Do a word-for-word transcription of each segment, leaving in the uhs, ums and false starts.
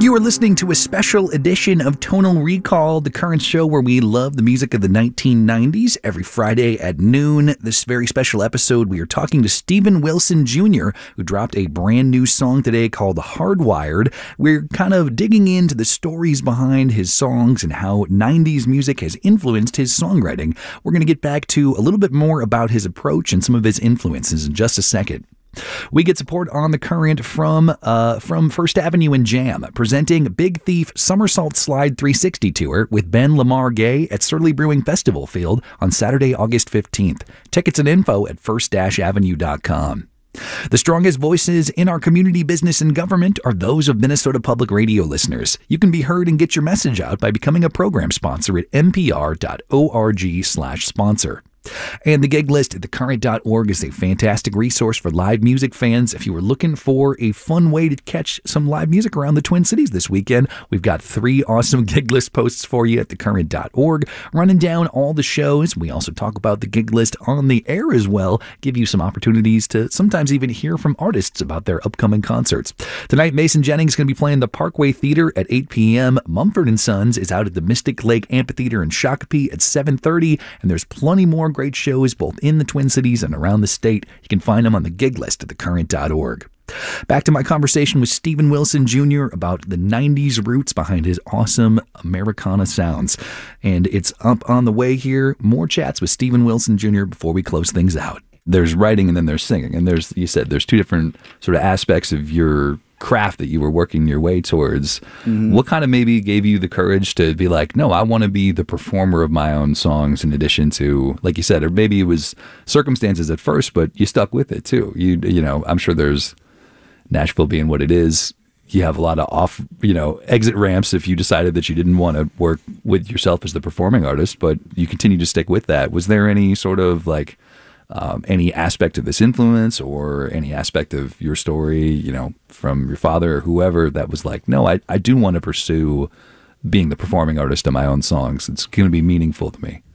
You are listening to a special edition of Tonal Recall, the current show where we love the music of the nineteen nineties. Every Friday at noon, this very special episode, we are talking to Steven Wilson Junior, who dropped a brand new song today called Hardwired. We're kind of digging into the stories behind his songs and how nineties music has influenced his songwriting. We're going to get back to a little bit more about his approach and some of his influences in just a second. We get support on the current from uh, from First Avenue and Jam, presenting Big Thief Somersault Slide three sixty Tour with Ben Lamar Gay at Surly Brewing Festival Field on Saturday, August fifteenth. Tickets and info at first avenue dot com. The strongest voices in our community, business, and government are those of Minnesota Public Radio listeners. You can be heard and get your message out by becoming a program sponsor at n p r dot org slash sponsor. And the gig list at the current dot org is a fantastic resource for live music fans. If you are looking for a fun way to catch some live music around the Twin Cities this weekend, we've got three awesome gig list posts for you at the current dot org, running down all the shows. We also talk about the gig list on the air as well, give you some opportunities to sometimes even hear from artists about their upcoming concerts. Tonight, Mason Jennings is going to be playing the Parkway Theater at eight p.m. Mumford and Sons is out at the Mystic Lake Amphitheater in Shakopee at seven thirty, and there's plenty more great shows both in the Twin Cities and around the state. You can find them on the gig list at the current dot org. Back to my conversation with Steven Wilson Junior about the nineties roots behind his awesome Americana sounds. And it's up on the way here. More chats with Steven Wilson Junior before we close things out. There's writing and then there's singing. And there's, you said, there's two different sort of aspects of your craft that you were working your way towards. Mm-hmm. What kind of maybe gave you the courage to be like, no, I want to be the performer of my own songs in addition to, like you said, or maybe it was circumstances at first, but you stuck with it too. You, you know, I'm sure there's Nashville being what it is. You have a lot of off, you know, exit ramps if you decided that you didn't want to work with yourself as the performing artist, but you continue to stick with that. Was there any sort of like, Um, any aspect of this influence or any aspect of your story, you know, from your father or whoever that was like, no, I, I do want to pursue being the performing artist of my own songs. It's going to be meaningful to me.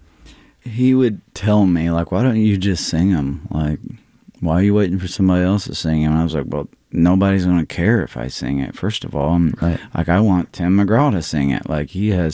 He would tell me, like, why don't you just sing them? Like, why are you waiting for somebody else to sing them? And I was like, well, nobody's going to care if I sing it, first of all. And, right. Like, I want Tim McGraw to sing it. Like, he has